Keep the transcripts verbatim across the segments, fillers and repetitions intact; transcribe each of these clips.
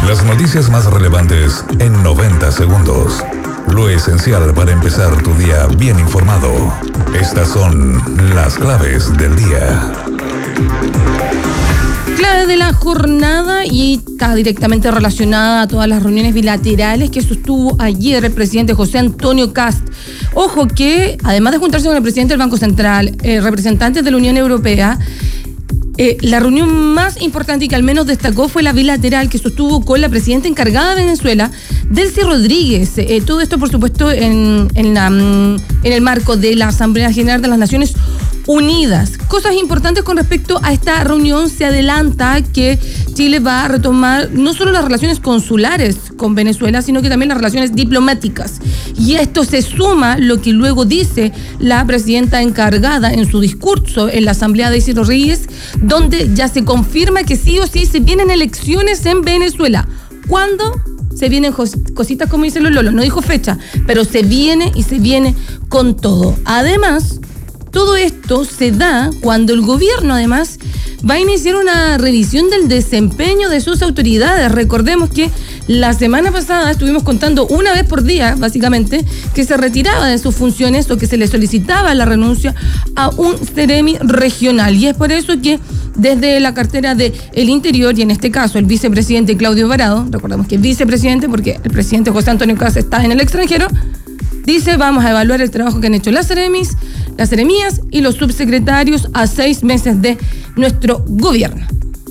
Las noticias más relevantes en noventa segundos. Lo esencial para empezar tu día bien informado. Estas son las claves del día. Clave de la jornada, y está directamente relacionada a todas las reuniones bilaterales que sostuvo ayer el presidente José Antonio Kast. Ojo que, además de juntarse con el presidente del Banco Central, eh, representantes de la Unión Europea, Eh, la reunión más importante y que al menos destacó fue la bilateral que sostuvo con la presidenta encargada de Venezuela, Delcy Rodríguez. Eh, todo esto, por supuesto, en, en, la, en el marco de la Asamblea General de las Naciones Unidas. Cosas importantes con respecto a esta reunión: se adelanta que Chile va a retomar no solo las relaciones consulares con Venezuela, sino que también las relaciones diplomáticas. Y esto se suma lo que luego dice la presidenta encargada en su discurso en la Asamblea, Delcy Rodríguez, donde ya se confirma que sí o sí se vienen elecciones en Venezuela. ¿Cuándo? Se vienen cositas, como dicen los lolos, no dijo fecha, pero se viene y se viene con todo. Además, todo esto se da cuando el gobierno, además, va a iniciar una revisión del desempeño de sus autoridades. Recordemos que la semana pasada estuvimos contando una vez por día, básicamente, que se retiraba de sus funciones o que se le solicitaba la renuncia a un Ceremi regional. Y es por eso que desde la cartera de el Interior, y en este caso el vicepresidente Claudio Varado, recordemos que es vicepresidente porque el presidente José Antonio Kast está en el extranjero, dice: vamos a evaluar el trabajo que han hecho las Ceremis, las Ceremías y los subsecretarios a seis meses de nuestro gobierno.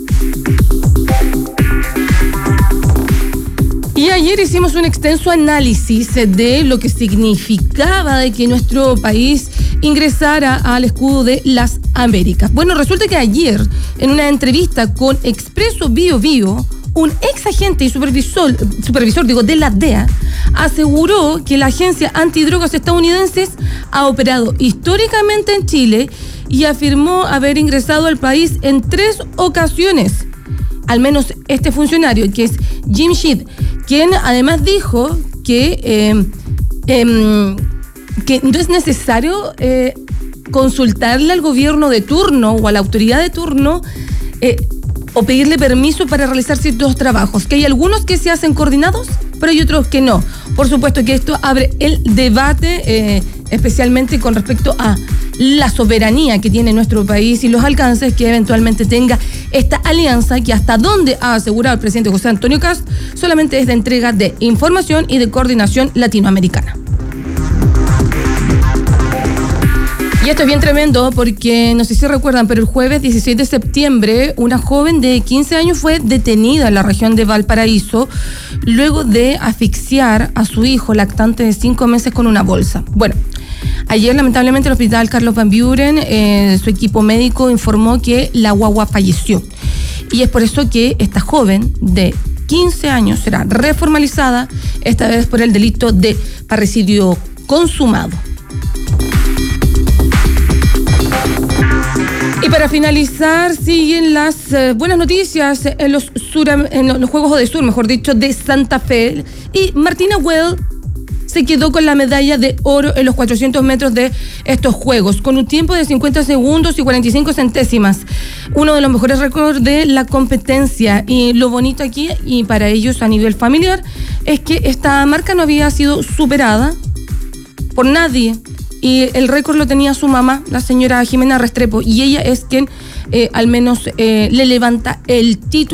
Y ayer hicimos un extenso análisis de lo que significaba de que nuestro país ingresara al escudo de las Américas. Bueno, resulta que ayer, en una entrevista con Expreso Bio Bio, un ex agente y supervisor, supervisor digo, de la D E A aseguró que la agencia antidrogas estadounidenses ha operado históricamente en Chile y afirmó haber ingresado al país en tres ocasiones. Al menos este funcionario, que es Jim Sheed, quien además dijo que, eh, eh, que no es necesario eh, consultarle al gobierno de turno o a la autoridad de turno eh, o pedirle permiso para realizar ciertos trabajos, que hay algunos que se hacen coordinados, pero hay otros que no. Por supuesto que esto abre el debate, eh, especialmente con respecto a la soberanía que tiene nuestro país y los alcances que eventualmente tenga esta alianza, que hasta donde ha asegurado el presidente José Antonio Kast solamente es de entrega de información y de coordinación latinoamericana. Y esto es bien tremendo porque, no sé si recuerdan, pero el jueves dieciséis de septiembre, una joven de quince años fue detenida en la región de Valparaíso luego de asfixiar a su hijo lactante de cinco meses con una bolsa. Bueno, ayer lamentablemente el hospital Carlos Van Buren, eh, su equipo médico informó que la guagua falleció. Y es por eso que esta joven de quince años será reformalizada, esta vez por el delito de parricidio consumado. Y para finalizar, siguen las eh, buenas noticias en los, Suram, en los Juegos de Sur, mejor dicho, de Santa Fe. Y Martina Well se quedó con la medalla de oro en los cuatrocientos metros de estos Juegos, con un tiempo de cincuenta segundos y cuarenta y cinco centésimas. Uno de los mejores récords de la competencia. Y lo bonito aquí, y para ellos a nivel familiar, es que esta marca no había sido superada por nadie. Y el récord lo tenía su mamá, la señora Jimena Restrepo, y ella es quien eh, al menos eh, le levanta el título.